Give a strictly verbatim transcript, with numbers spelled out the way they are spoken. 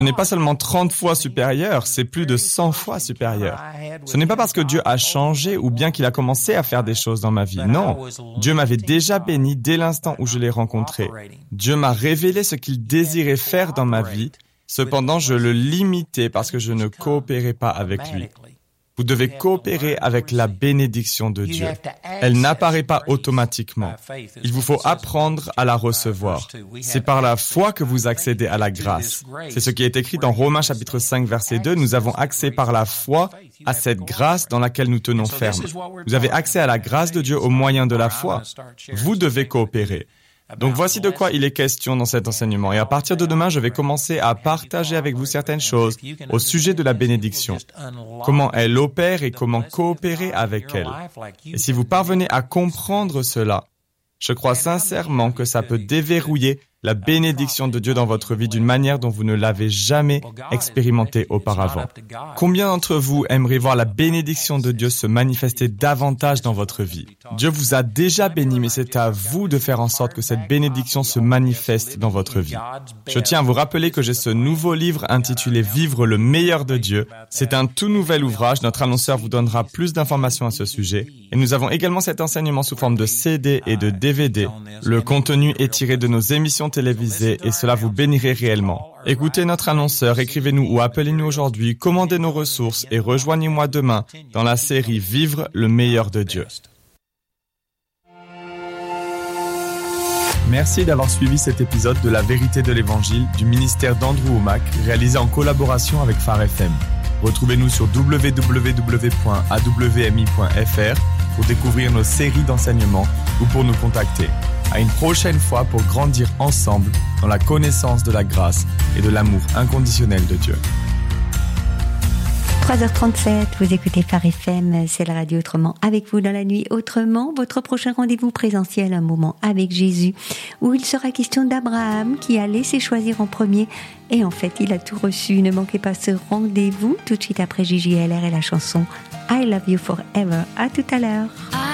Ce n'est pas seulement trente fois supérieur, c'est plus de cent fois supérieur. Ce n'est pas parce que Dieu a changé ou bien qu'il a commencé à faire des choses dans ma vie. Non, Dieu m'avait déjà béni dès l'instant où je l'ai rencontré. Dieu m'a révélé ce qu'il désirait faire dans ma vie. Cependant, je le limitais parce que je ne coopérais pas avec lui. Vous devez coopérer avec la bénédiction de Dieu. Elle n'apparaît pas automatiquement. Il vous faut apprendre à la recevoir. C'est par la foi que vous accédez à la grâce. C'est ce qui est écrit dans Romains chapitre cinq verset deux. Nous avons accès par la foi à cette grâce dans laquelle nous tenons ferme. Vous avez accès à la grâce de Dieu au moyen de la foi. Vous devez coopérer. Donc voici de quoi il est question dans cet enseignement. Et à partir de demain, je vais commencer à partager avec vous certaines choses au sujet de la bénédiction. Comment elle opère et comment coopérer avec elle. Et si vous parvenez à comprendre cela, je crois sincèrement que ça peut déverrouiller la bénédiction de Dieu dans votre vie d'une manière dont vous ne l'avez jamais expérimenté auparavant. Combien d'entre vous aimeraient voir la bénédiction de Dieu se manifester davantage dans votre vie? Dieu vous a déjà béni, mais c'est à vous de faire en sorte que cette bénédiction se manifeste dans votre vie. Je tiens à vous rappeler que j'ai ce nouveau livre intitulé « Vivre le meilleur de Dieu ». C'est un tout nouvel ouvrage. Notre annonceur vous donnera plus d'informations à ce sujet. Et nous avons également cet enseignement sous forme de C D et de D V D. Le contenu est tiré de nos émissions télévisées et cela vous bénirait réellement. Écoutez notre annonceur, écrivez-nous ou appelez-nous aujourd'hui, commandez nos ressources et rejoignez-moi demain dans la série Vivre le meilleur de Dieu. Merci d'avoir suivi cet épisode de La Vérité de l'Évangile du ministère d'Andrew Wommack, réalisé en collaboration avec Phare F M. Retrouvez-nous sur w w w point a w m i point f r pour découvrir nos séries d'enseignements ou pour nous contacter. À une prochaine fois pour grandir ensemble dans la connaissance de la grâce et de l'amour inconditionnel de Dieu. trois heures trente-sept, vous écoutez Phare F M, c'est la radio Autrement avec vous dans la nuit. Autrement, votre prochain rendez-vous présentiel, un moment avec Jésus, où il sera question d'Abraham qui a laissé choisir en premier et en fait il a tout reçu. Ne manquez pas ce rendez-vous tout de suite après J J L R et la chanson I Love You Forever. À tout à l'heure.